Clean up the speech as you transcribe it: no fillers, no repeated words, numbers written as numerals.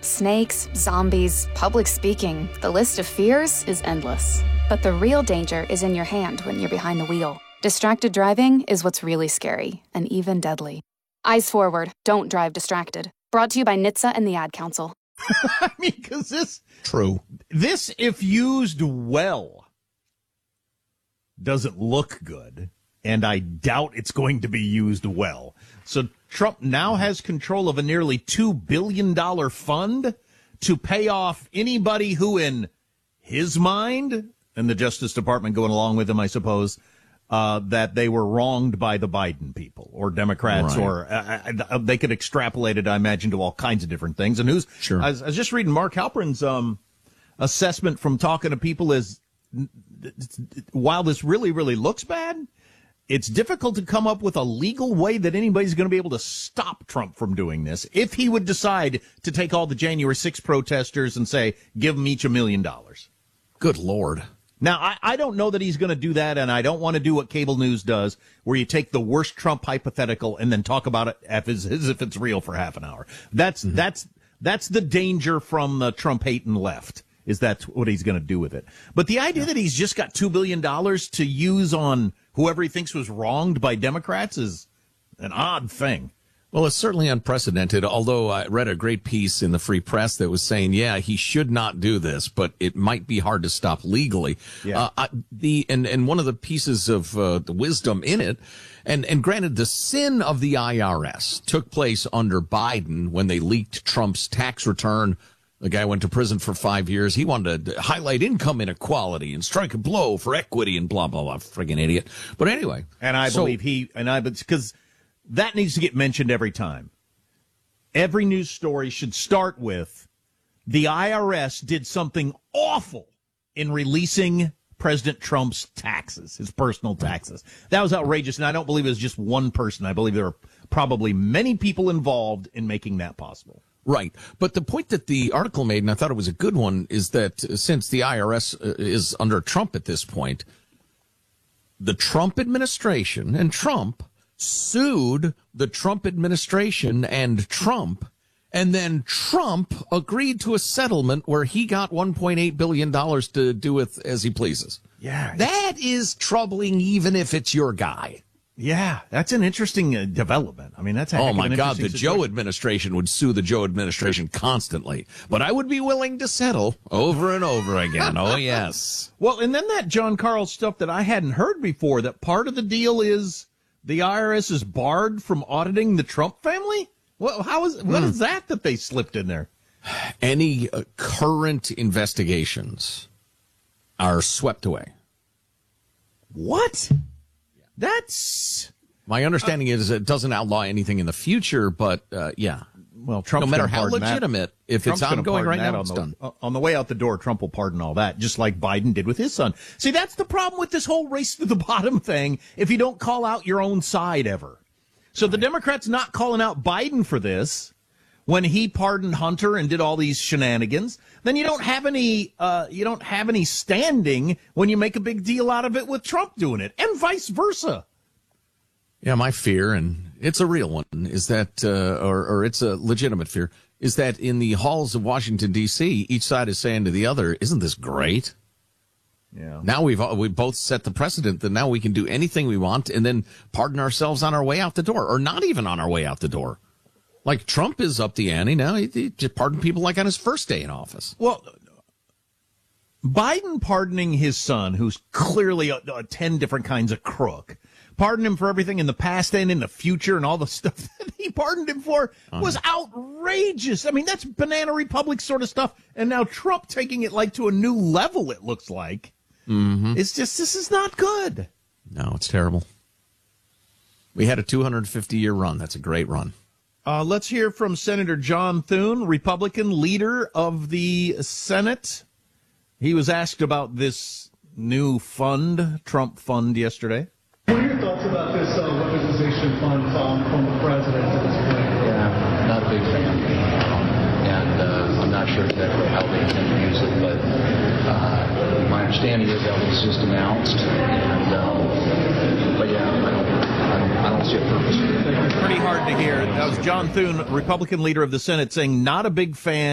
Snakes, zombies, public speaking. The list of fears is endless. But the real danger is in your hand when you're behind the wheel. Distracted driving is what's really scary and even deadly. Eyes forward. Don't drive distracted. Brought to you by NHTSA and the Ad Council. I mean, because this... True. This, if used well, doesn't look good, and I doubt it's going to be used well. So Trump now has control of a nearly $2 billion fund to pay off anybody who, in his mind, and the Justice Department going along with him, I suppose, that they were wronged by the Biden people or Democrats, right. Or they could extrapolate it, I imagine, to all kinds of different things. And Sure. I was just reading Mark Halperin's assessment from talking to people is, while this really, really looks bad, it's difficult to come up with a legal way that anybody's going to be able to stop Trump from doing this if he would decide to take all the January 6th protesters and say, give them each $1 million. Good Lord. Now, I don't know that he's going to do that, and I don't want to do what cable news does, where you take the worst Trump hypothetical and then talk about it as if it's real for half an hour. That's the danger from the Trump-hating left, is that's what he's going to do with it. But the idea that he's just got $2 billion to use on whoever he thinks was wronged by Democrats is an odd thing. Well, it's certainly unprecedented, although I read a great piece in the Free Press that was saying, yeah, he should not do this, but it might be hard to stop legally. Yeah. And one of the pieces of the wisdom in it, and granted, the sin of the IRS took place under Biden when they leaked Trump's tax return. The guy went to prison for 5 years. He wanted to highlight income inequality and strike a blow for equity and blah, blah, blah. Friggin' idiot. But anyway. And I believe because that needs to get mentioned every time. Every news story should start with the IRS did something awful in releasing President Trump's taxes, his personal taxes. That was outrageous, and I don't believe it was just one person. I believe there were probably many people involved in making that possible. Right. But the point that the article made, and I thought it was a good one, is that since the IRS is under Trump at this point, the Trump administration and Trump sued the Trump administration and Trump, and then Trump agreed to a settlement where he got $1.8 billion to do with as he pleases. Yeah. That is troubling, even if it's your guy. Yeah, that's an interesting development. I mean, that's oh my God, the Joe administration would sue the Joe administration constantly, but I would be willing to settle over and over again. Oh yes. Well, and then that John Carl stuff that I hadn't heard before, that part of the deal is the IRS is barred from auditing the Trump family? What is that they slipped in there? Any current investigations are swept away. What? That's... My understanding is it doesn't outlaw anything in the future, but yeah. Well, Trump's no matter how legitimate, if Trump's it's ongoing right now, it's done. On the way out the door, Trump will pardon all that, just like Biden did with his son. See, that's the problem with this whole race to the bottom thing, if you don't call out your own side ever. So the Democrats not calling out Biden for this, when he pardoned Hunter and did all these shenanigans, then you don't have any standing when you make a big deal out of it with Trump doing it, and vice versa. Yeah, my fear, and it's a real one, is that, or it's a legitimate fear, is that in the halls of Washington, D.C., each side is saying to the other, isn't this great? Yeah. Now we've both set the precedent that now we can do anything we want and then pardon ourselves on our way out the door, or not even on our way out the door. Like Trump is up the ante now. He just pardoned people like on his first day in office. Well, Biden pardoning his son, who's clearly 10 different kinds of crook, pardoned him for everything in the past and in the future and all the stuff that he pardoned him for was outrageous. I mean, that's Banana Republic sort of stuff. And now Trump taking it like to a new level, it looks like. Mm-hmm. It's just, this is not good. No, it's terrible. We had a 250-year run. That's a great run. Let's hear from Senator John Thune, Republican leader of the Senate. He was asked about this new fund, Trump fund, yesterday. What are your thoughts about this weaponization fund from the president at this point? Yeah, not a big fan. And I'm not sure exactly how they intend to use it, but my understanding is that was just announced. And, but yeah, I don't see a purpose for it. Pretty hard to hear. That was John Thune, Republican leader of the Senate, saying not a big fan.